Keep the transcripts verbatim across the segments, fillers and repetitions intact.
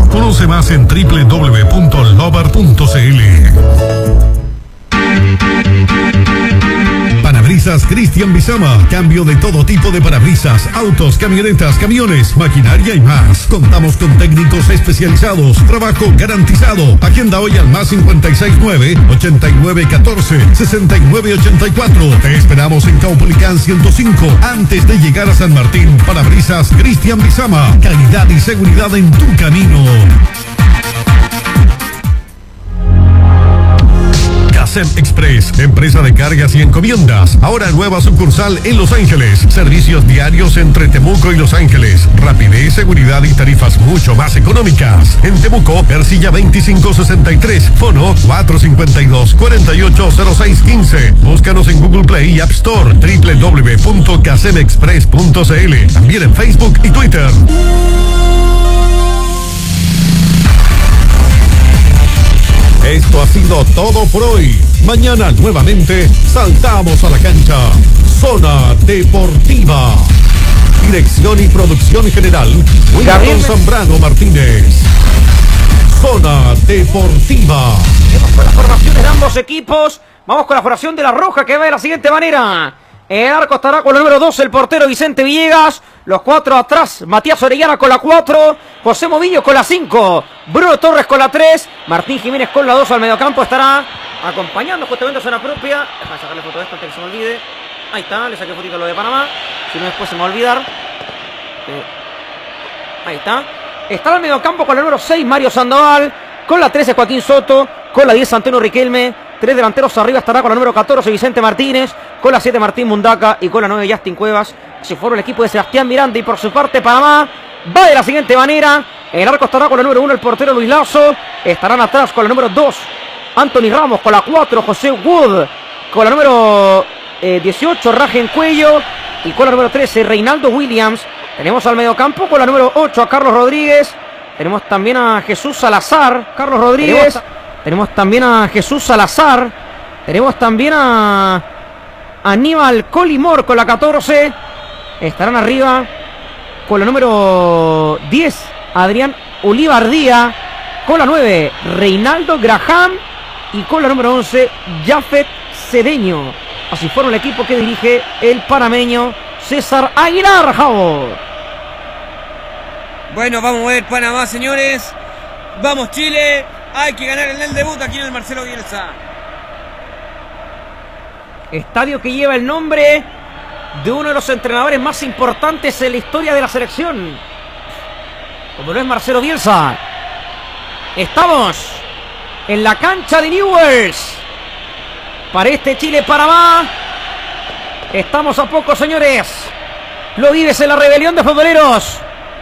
Conoce más en doble u doble u doble u punto lobar punto c l. Parabrisas Cristian Bizama. Cambio de todo tipo de parabrisas, autos, camionetas, camiones, maquinaria y más. Contamos con técnicos especializados. Trabajo garantizado. Agenda hoy al más cincuenta y seis nueve, ochenta y nueve catorce, sesenta y nueve ochenta y cuatro. Te esperamos en Caupolicán ciento cinco antes de llegar a San Martín. Parabrisas Cristian Bizama. Calidad y seguridad en tu camino. Casem Express, empresa de cargas y encomiendas. Ahora nueva sucursal en Los Ángeles. Servicios diarios entre Temuco y Los Ángeles. Rapidez, seguridad y tarifas mucho más económicas. En Temuco, Ercilla veinticinco sesenta y tres. Fono cuatro cincuenta y dos, cuarenta y ocho cero seis quince. Búscanos en Google Play y App Store. doble u doble u doble u punto casem express punto c l. También en Facebook y Twitter. Esto ha sido todo por hoy. Mañana nuevamente saltamos a la cancha. Zona Deportiva. Dirección y producción general, Wilton Zambrano Martínez. Zona Deportiva. Vamos con las formaciones de ambos equipos. Vamos con la formación de la Roja, que va de la siguiente manera. En el arco estará con el número dos el portero Vicente Villegas. Los cuatro atrás, Matías Orellana con la cuatro, José Movillo con la cinco, Bruno Torres con la tres, Martín Jiménez con la dos. Al mediocampo estará acompañando justamente a zona propia. Déjame sacarle foto de esto antes que se me olvide. Ahí está, le saqué fotito a lo de Panamá. Si no, después se me va a olvidar. Eh, ahí está. Estará al mediocampo con el número seis Mario Sandoval, con la trece Joaquín Soto, con la diez Antonio Riquelme. Tres delanteros arriba estará con la número catorce Vicente Martínez, con la siete Martín Mundaca y con la nueve Justin Cuevas. Se forma el equipo de Sebastián Miranda y por su parte Panamá va de la siguiente manera. En el arco estará con la número uno el portero Luis Lazo. Estarán atrás con la número dos Anthony Ramos, con la cuatro José Wood, con la número eh, dieciocho Rajen Cuello y con la número trece Reinaldo Williams. Tenemos al mediocampo con la número ocho a Carlos Rodríguez. Tenemos también a Jesús Salazar, Carlos Rodríguez. Tenemos, tenemos también a Jesús Salazar. Tenemos también a Aníbal Colimor con la catorce. Estarán arriba con la número diez Adrián Olivardía, con la nueve Reinaldo Graham y con la número once Jafet Cedeño. Así fueron el equipo que dirige el panameño César Aguilar. Javo. Bueno, vamos a ver Panamá, señores. Vamos Chile. Hay que ganar en el debut aquí en el Marcelo Bielsa. Estadio que lleva el nombre de uno de los entrenadores más importantes en la historia de la selección, como lo es Marcelo Bielsa. Estamos en la cancha de Newell's para este Chile-Panamá. Estamos a poco, señores. Lo vives en la rebelión de futboleros.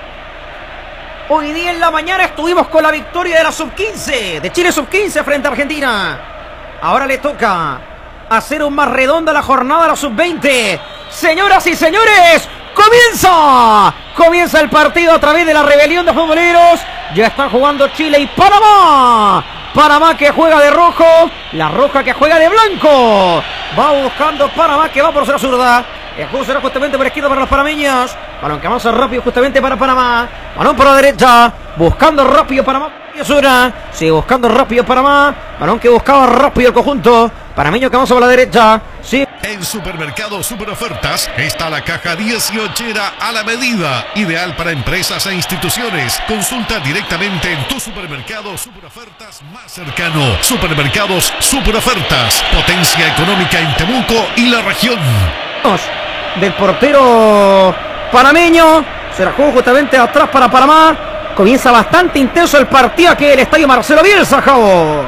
Hoy día en la mañana estuvimos con la victoria de la sub quince, de Chile sub quince frente a Argentina. Ahora le toca hacer un más redonda la jornada a la sub veinte. Señoras y señores, comienza. Comienza el partido a través de la rebelión de futboleros. Ya están jugando Chile y Panamá. Panamá que juega de rojo, la Roja que juega de blanco. Va buscando Panamá, que va por ser zurda. El juego será justamente por izquierda para los panameños. Balón que avanza rápido justamente para Panamá. Balón por la derecha, buscando rápido Panamá. Sigue buscando rápido Panamá. Balón que buscaba rápido el conjunto panameño, que avanza por la derecha. Sí. En Supermercado Super Ofertas está la caja dieciochera a la medida, ideal para empresas e instituciones. Consulta directamente en tu supermercado Super Ofertas más cercano. Supermercados Super Ofertas, potencia económica en Temuco y la región. Del portero panameño, se la jugó justamente atrás para Panamá. Comienza bastante intenso el partido aquí en el estadio Marcelo Bielsa, Javo.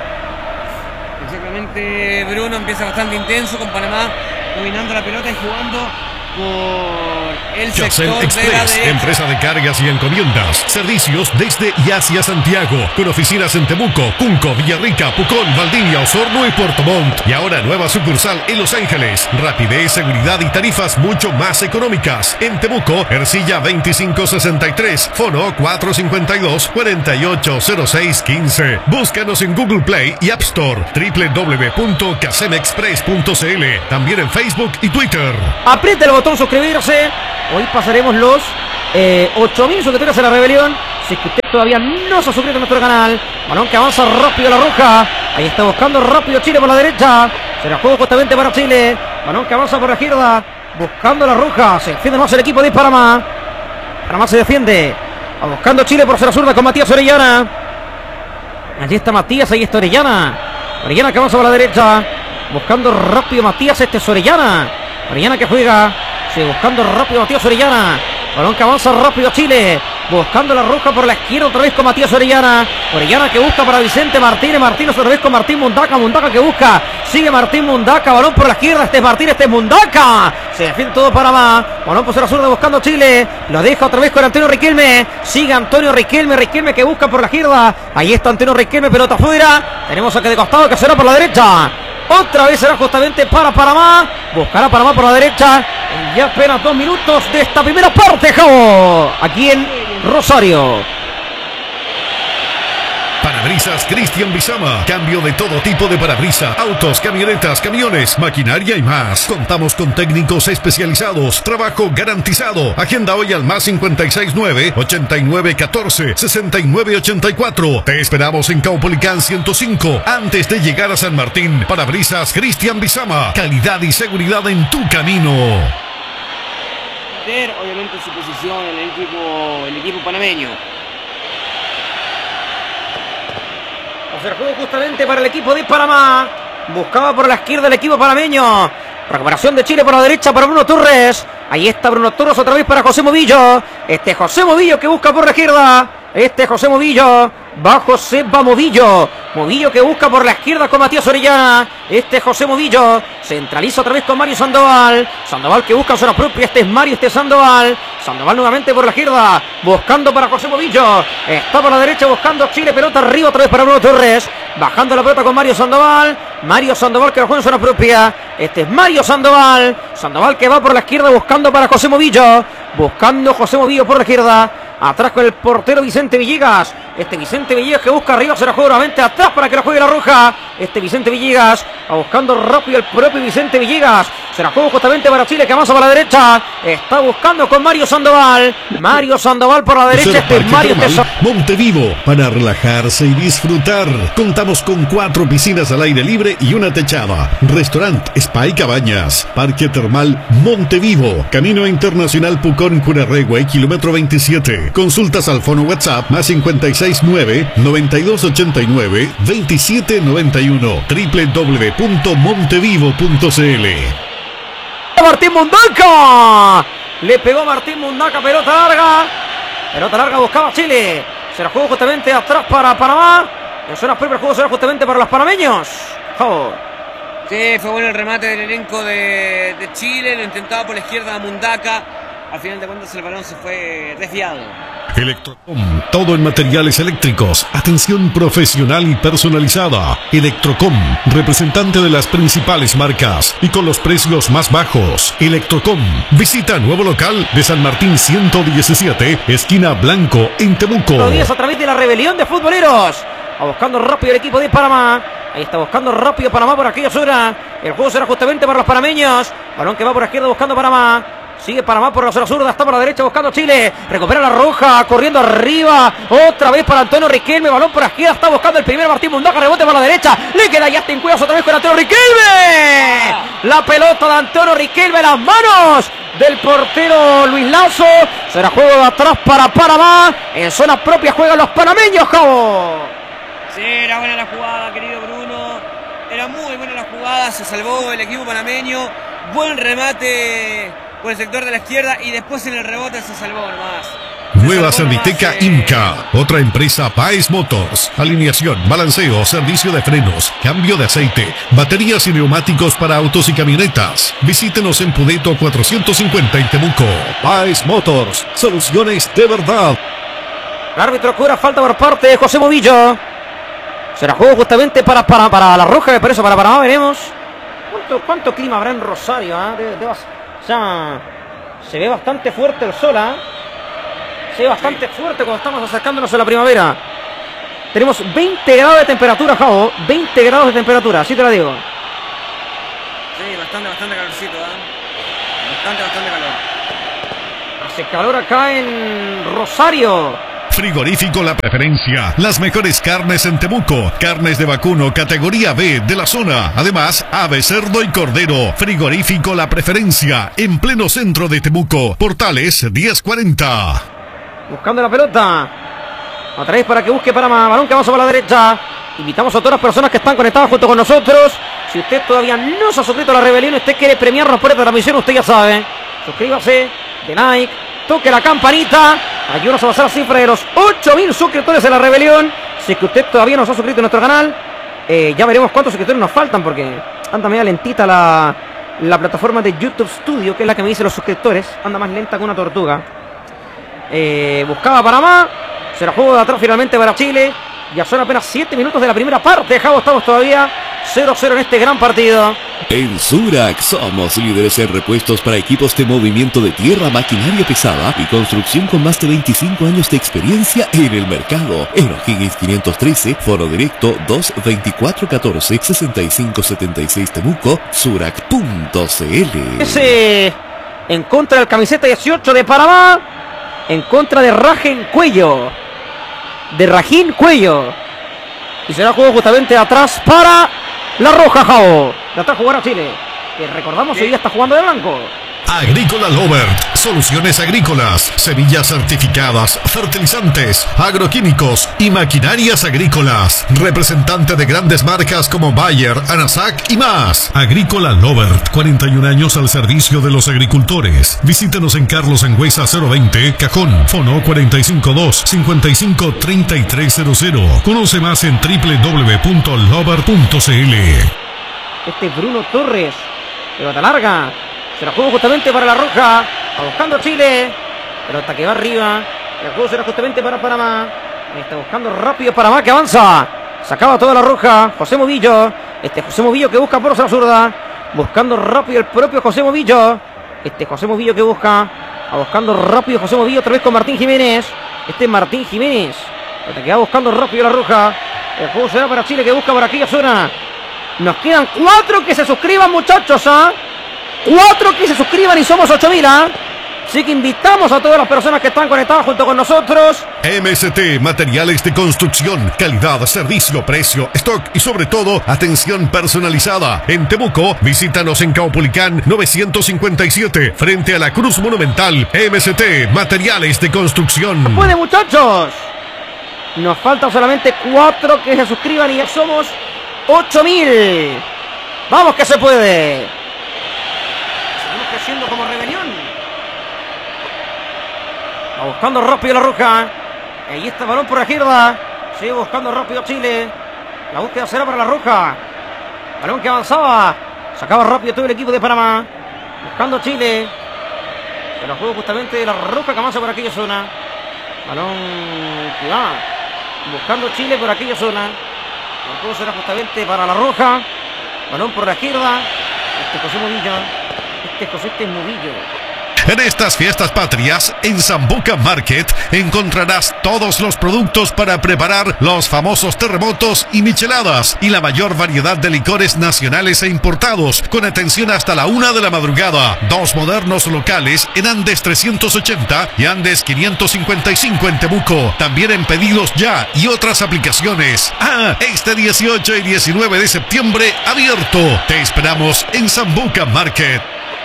Exactamente, Bruno, empieza bastante intenso con Panamá dominando la pelota y jugando por el sector Express, de la derecha. empresa de cargas y encomiendas. Servicios desde y hacia Santiago, con oficinas en Temuco, Cunco, Villarrica, Pucón, Valdivia, Osorno y Puerto Montt. Y ahora nueva sucursal en Los Ángeles. Rapidez, seguridad y tarifas mucho más económicas. En Temuco, Ercilla veinticinco sesenta y tres. Fono cuatro cincuenta y dos, cuarenta y ocho cero seis quince. Búscanos en Google Play y App Store. doble u doble u doble u punto casem express punto c l. También en Facebook y Twitter. Aprieta el botón suscribirse. Hoy pasaremos los eh, ocho mil suscriptores en la rebelión. Si es que usted todavía no se ha suscrito a nuestro canal. Balón que avanza rápido la Roja. Ahí está buscando rápido Chile por la derecha. Se la juega justamente para Chile. Balón que avanza por la izquierda. Buscando la Roja. Se defiende más el equipo de Panamá. Panamá se defiende. Va buscando Chile por ser zurda con Matías Orellana. Allí está Matías. Ahí está Orellana. Orellana que avanza por la derecha. Buscando rápido Matías. Este es Orellana. Orellana que juega. Sigue buscando rápido Matías Orellana. Balón que avanza rápido a Chile. Buscando la Roja por la izquierda otra vez con Matías Orellana. Orellana que busca para Vicente Martínez. Martínez otra vez con Martín Mundaca. Mundaca que busca. Sigue Martín Mundaca. Balón por la izquierda. Este es Martínez. Este es Mundaca. Se defiende todo Panamá. Balón por la zurda buscando Chile. Lo deja otra vez con Antonio Riquelme. Sigue Antonio Riquelme. Riquelme que busca por la izquierda. Ahí está Antonio Riquelme. Pelota afuera. Tenemos aquí de costado que será por la derecha. Otra vez será justamente para Panamá. Buscará Panamá por la derecha. En ya apenas dos minutos de esta primera parte, Javo. Aquí en Rosario. Parabrisas Cristian Bizama. Cambio de todo tipo de parabrisas, autos, camionetas, camiones, maquinaria y más. Contamos con técnicos especializados. Trabajo garantizado. Agenda hoy al más cincuenta y seis nueve, ochenta y nueve catorce, sesenta y nueve ochenta y cuatro. Te esperamos en Caupolicán ciento cinco. Antes de llegar a San Martín. Parabrisas Cristian Bizama. Calidad y seguridad en tu camino. Obviamente su posición en el equipo, el equipo panameño. Hacer juego justamente para el equipo de Panamá. Buscaba por la izquierda el equipo panameño. Recuperación de Chile por la derecha para Bruno Torres. Ahí está Bruno Torres otra vez para José Movillo. Este José Movillo que busca por la izquierda. Este José Movillo. Va José va Movillo. Movillo que busca por la izquierda con Matías Orellana. Este José Movillo. Centraliza otra vez con Mario Sandoval. Sandoval que busca zona propia. Este es Mario, este es Sandoval. Sandoval nuevamente por la izquierda. Buscando para José Movillo. Está por la derecha buscando Chile. Pelota arriba otra vez para Bruno Torres. Bajando la pelota con Mario Sandoval. Mario Sandoval que la juega en zona propia. Este es Mario Sandoval. Sandoval que va por la izquierda buscando para José Movillo. Buscando José Movillo por la izquierda. Atrás con el portero Vicente Villegas. Este Vicente Villegas que busca arriba. Se la juega nuevamente atrás para que la juegue la Roja. Este Vicente Villegas. Va buscando rápido el propio Vicente Villegas. Se la juega justamente para Chile que avanza para la derecha. Está buscando con Mario Sandoval. Mario Sandoval por la derecha. Este es Mario Tesor. Montevivo. Para relajarse y disfrutar. Contamos con cuatro piscinas al aire libre y una techada. Restaurante, spa y cabañas. Parque Termal Montevivo. Camino Internacional Pucón Curarrehue, kilómetro veintisiete. Consultas al fono WhatsApp más cincuenta y seis nueve, noventa y dos ochenta y nueve, veintisiete noventa y uno. doble u doble u doble u punto montevivo punto c l. Martín Mundaca. Le pegó Martín Mundaca. Pelota larga. Pelota larga buscaba Chile. Se la jugó justamente atrás para Panamá. En zona propia el juego será justamente para los panameños. Oh. Sí, fue bueno el remate del elenco de, de Chile. Lo intentaba por la izquierda Mundaca. Al final de cuentas el balón se fue desviado. Electrocom, todo en materiales eléctricos, atención profesional y personalizada. Electrocom, representante de las principales marcas y con los precios más bajos. Electrocom, visita nuevo local de San Martín ciento diecisiete, esquina Blanco, en Temuco. Los días a través de la rebelión de futboleros. Va buscando rápido el equipo de Panamá. Ahí está buscando rápido Panamá por aquella zona. El juego será justamente para los panameños. Balón que va por la izquierda buscando Panamá. Sigue Panamá por la zona zurda, está por la derecha buscando Chile. Recupera la Roja, corriendo arriba. Otra vez para Antonio Riquelme, balón por la izquierda, está buscando el primer Martín Mundaca, rebote para la derecha. Le queda ya en cuidados otra vez con Antonio Riquelme. La pelota de Antonio Riquelme en las manos del portero Luis Lazo. Será juego de atrás para Panamá. En zona propia juegan los panameños, Javo. Sí, era buena la jugada, querido Bruno. Era muy buena la jugada, se salvó el equipo panameño. Buen remate por el sector de la izquierda y después en el rebote se salvó nomás. Nueva Serviteca Inca, otra empresa Paes Motors. Alineación, balanceo, servicio de frenos, cambio de aceite, baterías y neumáticos para autos y camionetas. Visítenos en Pudeto cuatrocientos cincuenta en Temuco. Paes Motors, soluciones de verdad. El árbitro cobra falta por parte de José Movillo. Será juego justamente para, para, para la Roja, me parece, para Panamá, veremos. ¿Cuánto, cuánto clima habrá en Rosario? ¿eh? De, de, o sea, se ve bastante fuerte el sol, ¿eh? Se ve bastante fuerte cuando estamos acercándonos a la primavera. Tenemos veinte grados de temperatura, Javo. veinte grados de temperatura, así te lo digo. Sí, bastante, bastante calorcito, ¿eh? Bastante, bastante calor. Hace calor acá en Rosario. Frigorífico La Preferencia, las mejores carnes en Temuco, carnes de vacuno categoría B de la zona, además ave, cerdo y cordero. Frigorífico La Preferencia, en pleno centro de Temuco, Portales diez cuarenta. Buscando la pelota, otra vez para que busque Panamá, balón que avanza por la derecha. Invitamos a todas las personas que están conectadas junto con nosotros. Si usted todavía no se ha suscrito a la rebelión, usted quiere premiarnos por esta transmisión, usted ya sabe, suscríbase, de like, toque la campanita. Ayúdanos a pasar la cifra de los ocho mil suscriptores de la rebelión. Si es que usted todavía no se ha suscrito a nuestro canal, eh, ya veremos cuántos suscriptores nos faltan, porque anda media lentita la, la plataforma de YouTube Studio, que es la que me dice los suscriptores. Anda más lenta que una tortuga. Eh, buscaba Panamá, se la jugó de atrás finalmente para Chile. Ya son apenas siete minutos de la primera parte. Javo, estamos todavía cero cero en este gran partido. En Surac somos líderes en repuestos para equipos de movimiento de tierra, maquinaria pesada y construcción con más de veinticinco años de experiencia en el mercado. En O'Higgins quinientos trece, Foro Directo dos veinticuatro catorce sesenta y cinco setenta y seis Temuco, Surac punto c l. Ese en contra del camiseta dieciocho de Panamá, en contra de Rajen Cuello. De Rajín Cuello. Y será juego justamente atrás para la Roja, Javo. De atrás jugará Chile, que recordamos hoy día está jugando de blanco. Agrícola Lobert, soluciones agrícolas, semillas certificadas, fertilizantes, agroquímicos y maquinarias agrícolas. Representante de grandes marcas como Bayer, Anasac y más. Agrícola Lobert, cuarenta y un años al servicio de los agricultores. Visítenos en Carlos Angüesa cero veinte, Cajón, Fono cuatro cinco dos, cinco cinco tres tres cero cero. Conoce más en doble u doble u doble u punto lobert punto c l. Este es Bruno Torres, pelota larga. Se la juego justamente para la Roja. Va buscando Chile. Pelota que va arriba. El juego será justamente para Panamá. Ahí está buscando rápido Panamá, que avanza. Sacaba toda la Roja. José Movillo. Este José Movillo que busca por la zurda. Buscando rápido el propio José Movillo. Este José Movillo que busca. Va buscando rápido José Movillo otra vez con Martín Jiménez. Este Martín Jiménez. Pelota que va buscando rápido la Roja. El juego será para Chile, que busca por aquella zona. Nos quedan cuatro que se suscriban, muchachos, ¿ah? ¿eh? Cuatro que se suscriban y somos ocho mil, ¿ah? ¿eh? Así que invitamos a todas las personas que están conectadas junto con nosotros. M S T, materiales de construcción, calidad, servicio, precio, stock y sobre todo, atención personalizada. En Temuco, visítanos en Caupolicán novecientos cincuenta y siete, frente a la Cruz Monumental. M S T, materiales de construcción. ¡No puede, muchachos! Nos faltan solamente cuatro que se suscriban y ya somos ocho mil. ¡Vamos que se puede! Seguimos creciendo como rebelión. Va buscando rápido la Roja. Ahí está el balón por la izquierda. Sigue buscando rápido Chile. La búsqueda será para la Roja. Balón que avanzaba. Sacaba rápido todo el equipo de Panamá. Buscando Chile. Se la juega justamente de la Roja que avanza por aquella zona. Balón que va buscando Chile por aquella zona. El juego será justamente para la Roja. Balón por la izquierda. Este José Movillo. Este José este Movillo. En estas fiestas patrias, en Sambuca Market, encontrarás todos los productos para preparar los famosos terremotos y micheladas y la mayor variedad de licores nacionales e importados, con atención hasta la una de la madrugada. Dos modernos locales en Andes trescientos ochenta y Andes quinientos cincuenta y cinco en Temuco. También en Pedidos Ya y otras aplicaciones. Ah, este dieciocho y diecinueve de septiembre, abierto. Te esperamos en Sambuca Market.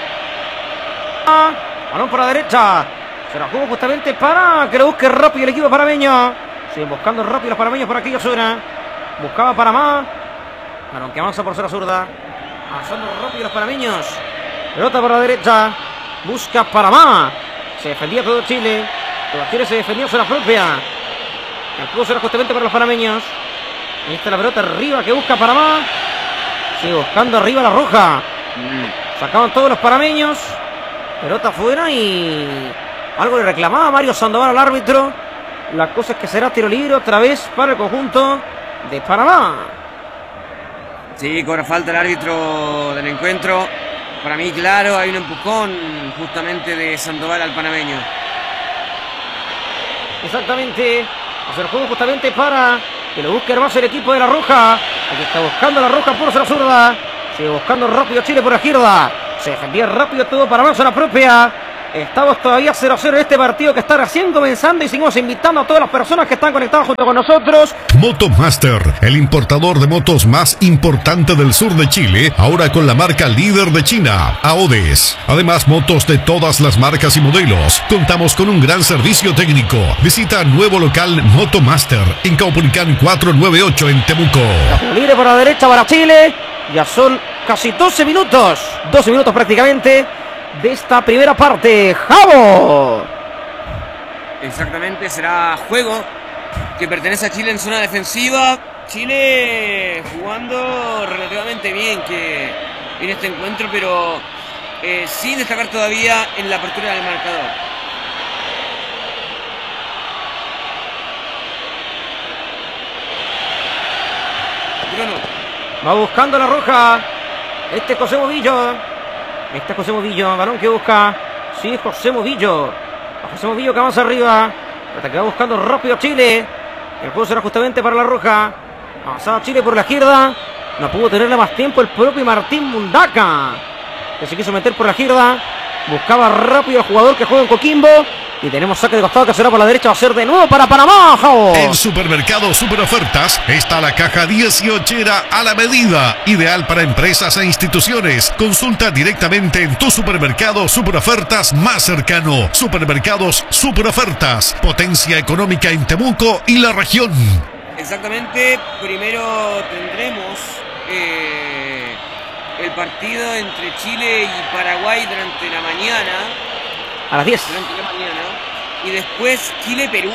Balón por la derecha. Se la jugó justamente para que lo busque rápido el equipo panameño. Siguen buscando rápido los panameños por aquella zona. Buscaba Panamá. Balón que avanza por zona zurda. Avanzando rápido los panameños. Pelota por la derecha. Busca Panamá. Se defendía todo Chile. Todo Chile se defendía zona propia. El juego será justamente para los panameños. Ahí está la pelota arriba que busca Panamá. Sigue buscando arriba la Roja. Sacaban todos los panameños. Pelota afuera y algo le reclamaba Mario Sandoval al árbitro. La cosa es que será tiro libre otra vez para el conjunto de Panamá. Sí, cobra falta el árbitro del encuentro. Para mí, claro, hay un empujón justamente de Sandoval al panameño. Exactamente. Hace el juego justamente para que lo busque hermoso el equipo de la Roja. Aquí está buscando la Roja por la zurda. Sigue buscando rápido Chile por la izquierda. Se defendía rápido todo para más a la propia. Estamos todavía cero a cero en este partido que está recién comenzando y seguimos invitando a todas las personas que están conectadas junto con nosotros. Motomaster, el importador de motos más importante del sur de Chile, ahora con la marca líder de China, Aodes. Además, motos de todas las marcas y modelos. Contamos con un gran servicio técnico. Visita nuevo local Motomaster en Caupolicán cuatrocientos noventa y ocho en Temuco. Libre por la derecha para Chile. Ya son casi doce minutos. doce minutos prácticamente de esta primera parte. ¡Javo! Exactamente, será juego que pertenece a Chile en zona defensiva. Chile jugando relativamente bien que en este encuentro, pero eh, sin destacar todavía en la apertura del marcador. Bruno. Va buscando la roja. Este es José Movillo. Este es José Movillo. Balón que busca. Sí, José Movillo. A José Movillo que avanza arriba. Hasta que va buscando rápido Chile. El juego será justamente para la roja. Avanzaba Chile por la izquierda. No pudo tenerle más tiempo el propio Martín Mundaca, que se quiso meter por la izquierda. Buscaba rápido al jugador que juega en Coquimbo. Y tenemos saque de costado que será por la derecha. Va a ser de nuevo para Panamá. ¡Javo! En Supermercado Super Ofertas está la caja dieciochera a la medida, ideal para empresas e instituciones. Consulta directamente en tu supermercado Super Ofertas más cercano. Supermercados Super Ofertas, potencia económica en Temuco y la región. Exactamente, primero tendremos eh, el partido entre Chile y Paraguay durante la mañana. A las diez. Durante la mañana. Y después Chile-Perú.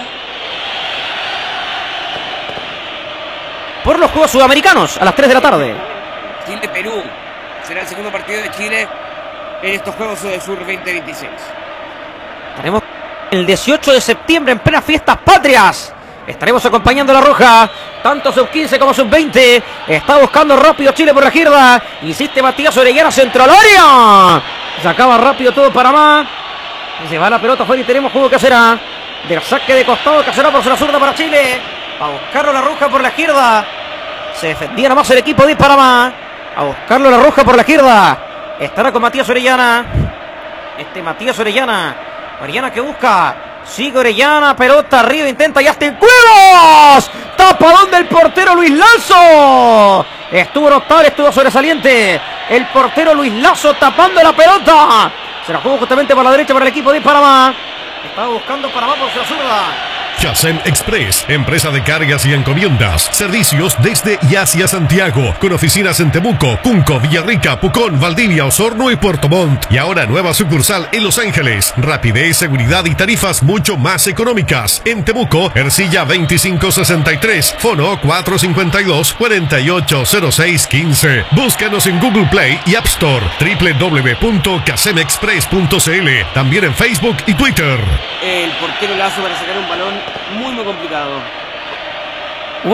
Por los Juegos Sudamericanos, a las tres de la tarde. Chile-Perú. Será el segundo partido de Chile en estos Juegos de Sur veinte veintiséis. Estaremos el dieciocho de septiembre en plenas fiestas patrias. Estaremos acompañando a la roja. Tanto sub quince como sub veinte. Está buscando rápido Chile por la izquierda. Insiste Matías Orellana, centro al área. Se acaba rápido todo Panamá. Se va la pelota afuera y tenemos juego que será del saque de costado que será por la zurda para Chile. A buscarlo la roja por la izquierda. Se defendía nomás el equipo de Panamá. A buscarlo la roja por la izquierda. Estará con Matías Orellana. Este Matías Orellana. Orellana que busca. Sigue Orellana. Pelota arriba. Intenta y hasta el cuevas. Tapadón del portero Luis Lazo. Estuvo notable, estuvo sobresaliente. El portero Luis Lazo tapando la pelota. Se la jugó justamente por la derecha para el equipo de Panamá. Estaba buscando Panamá por su zurda. Kasem Express, empresa de cargas y encomiendas. Servicios desde y hacia Santiago, con oficinas en Temuco, Cunco, Villarrica, Pucón, Valdivia, Osorno y Puerto Montt. Y ahora nueva sucursal en Los Ángeles. Rapidez, seguridad y tarifas mucho más económicas. En Temuco, Ercilla veinticinco sesenta y tres, Fono cuatro cinco dos, cuatro ocho cero seis uno cinco. Búscanos en Google Play y App Store. doble u doble u doble u punto kasem express punto c l. También en Facebook y Twitter. El portero Lazo para sacar un balón muy muy complicado. Uh,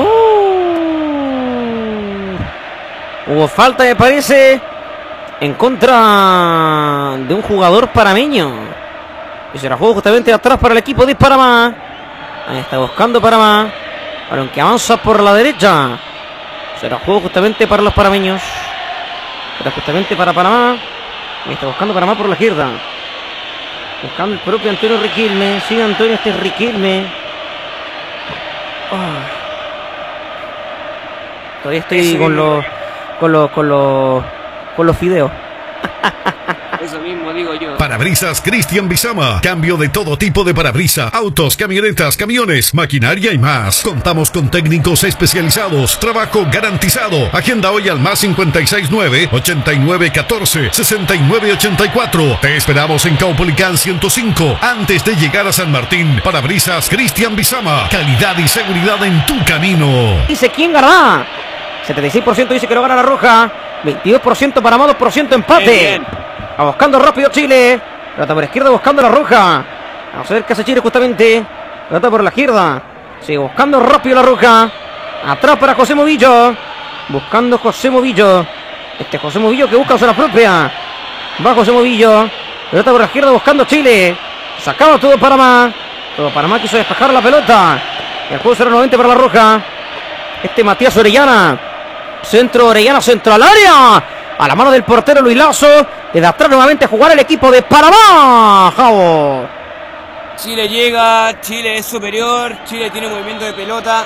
hubo falta, me parece, en contra de un jugador panameño. Y se la jugó justamente atrás para el equipo de Panamá. Ahí está buscando Panamá. Balón que avanza por la derecha. Se la jugó justamente para los panameños. Era justamente para Panamá. Ahí está buscando Panamá por la izquierda. Buscando el propio Antonio Riquelme. Sigue Antonio, este es Riquelme. Oh. Todavía estoy Eso con mismo. los con los con los con los fideos. Eso mismo digo yo. Parabrisas Cristian Bizama. Cambio de todo tipo de parabrisas. Autos, camionetas, camiones, maquinaria y más. Contamos con técnicos especializados. Trabajo garantizado. Agenda hoy al más cincuenta y seis nueve, ochenta y nueve catorce, sesenta y nueve ochenta y cuatro. Te esperamos en Caupolicán ciento cinco. Antes de llegar a San Martín. Parabrisas Cristian Bizama. Calidad y seguridad en tu camino. Dice quién ganará. setenta y seis por ciento dice que lo gana la roja. veintidós por ciento Panamá, dos por ciento empate. Bien, bien. A buscando rápido Chile. Pelota por la izquierda buscando la roja. Vamos a ver qué hace Chile justamente. Pelota por la izquierda. Sigue buscando rápido la roja. Atrás para José Movillo. Buscando José Movillo. Este José Movillo que busca usar la propia. Va José Movillo. Pelota por la izquierda buscando Chile. Sacaba todo Panamá. Todo Panamá quiso despejar la pelota. El juego será nuevamente para la roja. Este Matías Orellana. Centro Orellana, centro al área. A la mano del portero Luis Lazo. Desde atrás nuevamente jugar el equipo de Panamá, Javo. Chile llega, Chile es superior, Chile tiene movimiento de pelota.